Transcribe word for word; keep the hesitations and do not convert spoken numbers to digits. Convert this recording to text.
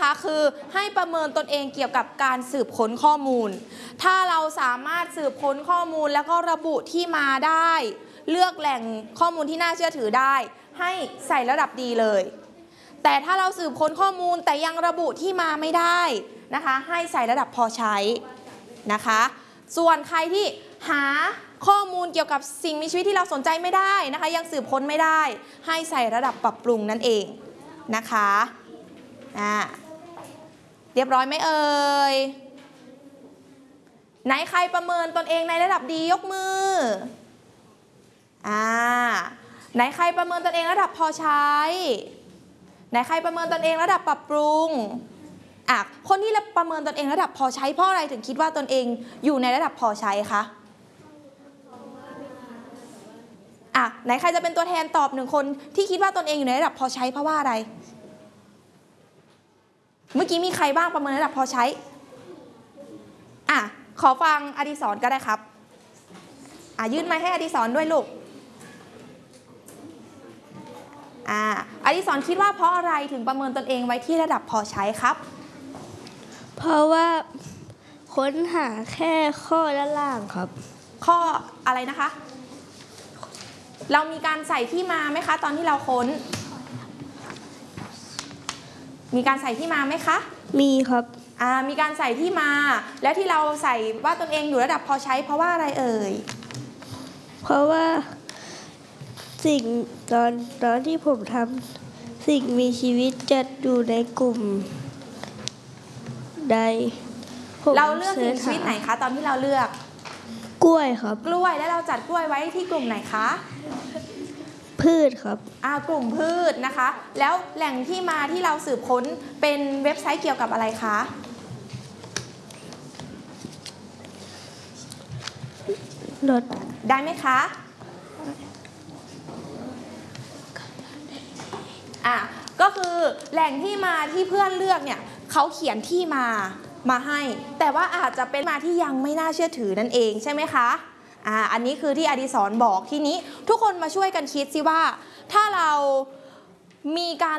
นะคะคือให้ประเมินตนเองเกี่ยวกับการสืบค้นข้อมูลถ้าเราสามารถสืบค้นข้อมูลแล้วก็ระบุที่มาได้เลือกแหล่งข้อมูลที่น่าเชื่อถือได้ให้ใส่ระดับดีเลยแต่ถ้าเราสืบค้นข้อมูลแต่ยังระบุที่มาไม่ได้นะคะให้ใส่ระดับพอใช้นะคะส่วนใครที่หาข้อมูลเกี่ยวกับสิ่งมีชีวิตที่เราสนใจไม่ได้นะคะยังสืบค้นไม่ได้ให้ใส่ระดับปรับปรุงนั่นเองนะคะอ่าเรียบร้อยไหมเอ่ยไหนใครประเมินตนเองในระดับดียกมืออ่าไหนใครประเมินตนเองระดับพอใช้ไหนใครประเมินตนเองระดับปรับปรุงอ่ะคนที่ประเมินตนเองระดับพอใช้เพราะอะไรถึงคิดว่าตนเองอยู่ในระดับพอใช้คะอ่ะไหนใครจะเป็นตัวแทนตอบหนึ่งคนที่คิดว่าตนเองอยู่ในระดับพอใช้เพราะว่าอะไรเมื่อกี้มีใครบ้างประเมินระดับพอใช้อ่ะขอฟังอดิศรก็ได้ครับอ่ะยื่นไมค์ให้อดิศรด้วยลูกอ่าอดิศรคิดว่าเพราะอะไรถึงประเมินตนเองไว้ที่ระดับพอใช้ครับเพราะว่าค้นหาแค่ข้อด้านล่างครับข้ออะไรนะคะเรามีการใส่ที่มาไหมคะตอนที่เราค้นมีการใส่ที่มาไหมคะมีครับอ่ามีการใส่ที่มาและที่เราใส่ว่าตนเองอยู่ระดับพอใช้เพราะว่าอะไรเอ่ยเพราะว่าสิ่งตอนตอนที่ผมทำสิ่งมีชีวิตจะอยู่ในกลุ่มใดเราเลือกสิ่งมีชีวิตไหนคะตอนที่เราเลือกกล้วยครับกล้วยแล้วเราจัดกล้วยไว้ที่กลุ่มไหนคะพืชครับอ่ากลุ่มพืชนะคะแล้วแหล่งที่มาที่เราสืบค้นเป็นเว็บไซต์เกี่ยวกับอะไรคะรถได้ไหมคะอ่ะก็คือแหล่งที่มาที่เพื่อนเลือกเนี่ยเขาเขียนที่มามาให้แต่ว่าอาจจะเป็นมาที่ยังไม่น่าเชื่อถือนั่นเองใช่ไหมคะอ่าอันนี้คือที่อดิศรบอกทีนี้ทุกคนมาช่วยกันคิดสิว่าถ้าเรามีการ